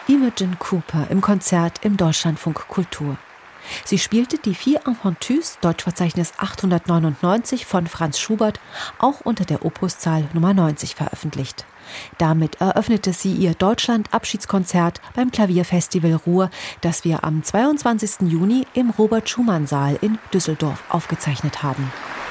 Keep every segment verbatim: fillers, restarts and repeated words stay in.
Imogen Cooper im Konzert im Deutschlandfunk Kultur. Sie spielte die vier Impromptus, Deutschverzeichnis achthundertneunundneunzig von Franz Schubert, auch unter der Opuszahl Nummer neunzig veröffentlicht. Damit eröffnete sie ihr Deutschland-Abschiedskonzert beim Klavierfestival Ruhr, das wir am zweiundzwanzigsten Juni im Robert-Schumann-Saal in Düsseldorf aufgezeichnet haben.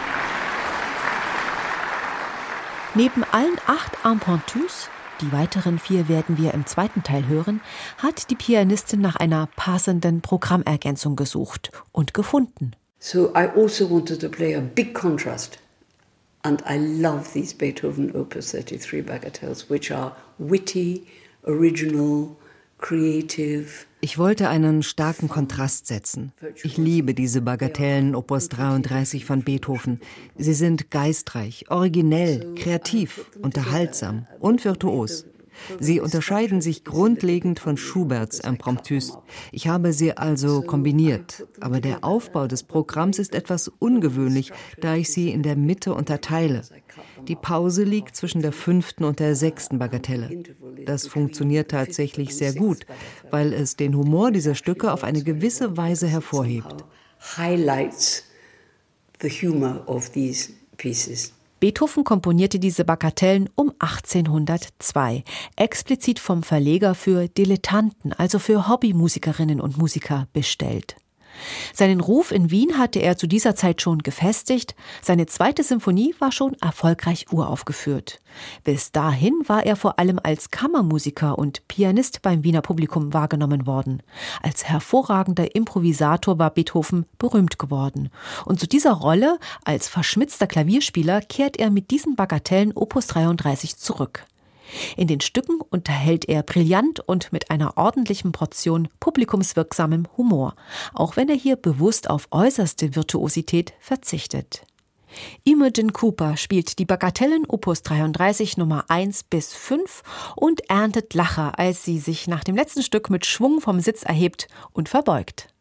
Neben allen acht Impromptus, die weiteren vier werden wir im zweiten Teil hören, hat die Pianistin nach einer passenden Programmergänzung gesucht und gefunden. So I also wanted to play a big contrast. And I love these Beethoven Opus thirty-three Bagatelles, which are witty, original, creative. Ich wollte einen starken Kontrast setzen. Ich liebe diese Bagatellen Opus dreiunddreißig von Beethoven. Sie sind geistreich, originell, kreativ, unterhaltsam und virtuos. Sie unterscheiden sich grundlegend von Schuberts Impromptus. Ich habe sie also kombiniert. Aber der Aufbau des Programms ist etwas ungewöhnlich, da ich sie in der Mitte unterteile. Die Pause liegt zwischen der fünften und der sechsten Bagatelle. Das funktioniert tatsächlich sehr gut, weil es den Humor dieser Stücke auf eine gewisse Weise hervorhebt. Highlights the humor of these pieces. Beethoven komponierte diese Bagatellen um achtzehnhundertzwei, explizit vom Verleger für Dilettanten, also für Hobbymusikerinnen und Musiker, bestellt. Seinen Ruf in Wien hatte er zu dieser Zeit schon gefestigt. Seine zweite Symphonie war schon erfolgreich uraufgeführt. Bis dahin war er vor allem als Kammermusiker und Pianist beim Wiener Publikum wahrgenommen worden. Als hervorragender Improvisator war Beethoven berühmt geworden. Und zu dieser Rolle als verschmitzter Klavierspieler kehrt er mit diesen Bagatellen Opus dreiunddreißig zurück. In den Stücken unterhält er brillant und mit einer ordentlichen Portion publikumswirksamem Humor, auch wenn er hier bewusst auf äußerste Virtuosität verzichtet. Imogen Cooper spielt die Bagatellen Opus dreiunddreißig Nummer eins bis fünf und erntet Lacher, als sie sich nach dem letzten Stück mit Schwung vom Sitz erhebt und verbeugt.